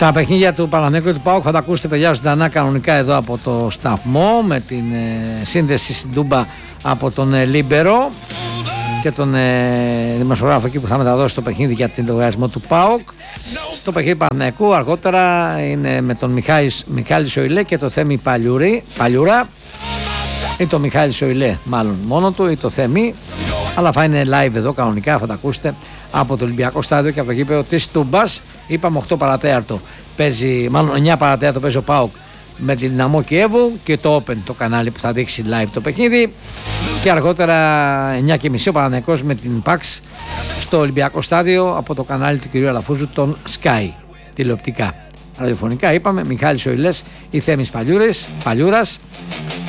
Τα παιχνίδια του Παναθηναϊκού και του ΠΑΟΚ θα τα ακούσετε, παιδιά, ζωντανά κανονικά εδώ από το σταθμό, με την σύνδεση στην Τούμπα από τον Λίμπερο και τον δημοσιογράφο εκεί που θα μεταδώσει το παιχνίδι για την λογαριασμό του ΠΑΟΚ. Το παιχνίδι Παναθηναϊκού αργότερα είναι με τον Μιχάλη Σοηλέ και το Θέμη Παλιούρα, ή το Μιχάλη Σοηλέ μάλλον μόνο του, ή το Θέμη, αλλά θα είναι live εδώ κανονικά, θα τα ακούσετε από το Ολυμπιακό Στάδιο και από το γήπεδο της Τούμπας. Είπαμε 8 παρατέταρτο παίζει, μάλλον 9 παρατέταρτο παίζει ο ΠΑΟΚ με την Δυναμό Κιέβου και το Open, το κανάλι που θα δείξει live το παιχνίδι, και αργότερα 9:30 ο Παναθηναϊκός με την ΠΑΞ στο Ολυμπιακό Στάδιο από το κανάλι του κυρίου Αλαφούζου, τον Sky, τηλεοπτικά. Ραδιοφωνικά είπαμε Μιχάλης Σοηλές ή Θέμης Παλιούρας.